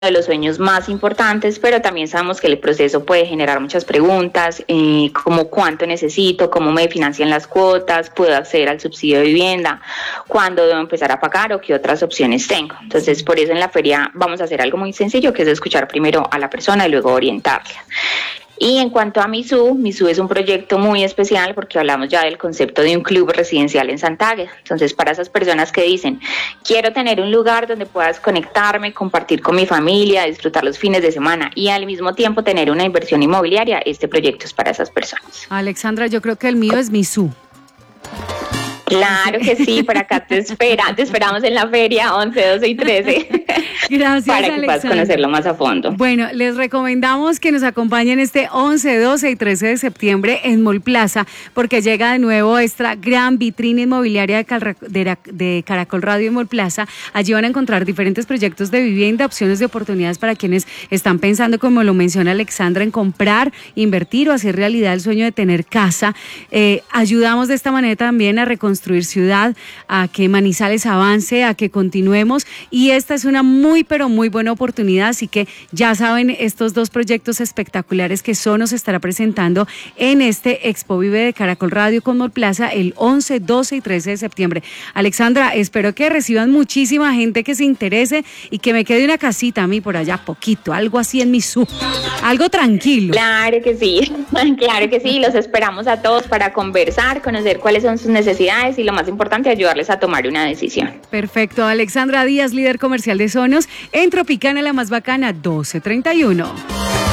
de los sueños más importantes, pero también sabemos que el proceso puede generar muchas preguntas, como cuánto necesito, cómo me financian las cuotas, puedo acceder al subsidio de vivienda, cuándo debo empezar a pagar o qué otras opciones tengo. Entonces, por eso en la feria vamos a hacer algo muy sencillo, que es escuchar primero a la persona y luego orientarla. Y en cuanto a Misú es un proyecto muy especial porque hablamos ya del concepto de un club residencial en Santa Águeda. Entonces, para esas personas que dicen, quiero tener un lugar donde pueda desconectarme, compartir con mi familia, disfrutar los fines de semana y al mismo tiempo tener una inversión inmobiliaria, este proyecto es para esas personas. Alexandra, yo creo que el mío es Misú. Claro que sí, por acá te esperamos en la feria 11, 12 y 13. Gracias, para que Alexandra. puedas conocerlo más a fondo. Bueno, les recomendamos que nos acompañen este 11, 12 y 13 de septiembre en Mall Plaza, porque llega de nuevo esta gran vitrina inmobiliaria de Caracol Radio y Mall Plaza. Allí van a encontrar diferentes proyectos de vivienda, opciones de oportunidades para quienes están pensando, como lo menciona Alexandra, en comprar, invertir o hacer realidad el sueño de tener casa. Ayudamos de esta manera también a reconstruir ciudad, a que Manizales avance, a que continuemos, y esta es una muy pero muy buena oportunidad, así que ya saben, estos dos proyectos espectaculares que Sonos estará presentando en este Expo Vive de Caracol Radio con Mall Plaza el 11, 12 y 13 de septiembre. Alexandra, espero que reciban muchísima gente que se interese y que me quede una casita a mí por allá poquito, algo así en Misú, algo tranquilo. Claro que sí, los esperamos a todos para conversar, conocer cuáles son sus necesidades y lo más importante, ayudarles a tomar una decisión. Perfecto. Alexandra Díaz, líder comercial de Sonos, en Tropicana, la más bacana, 1231.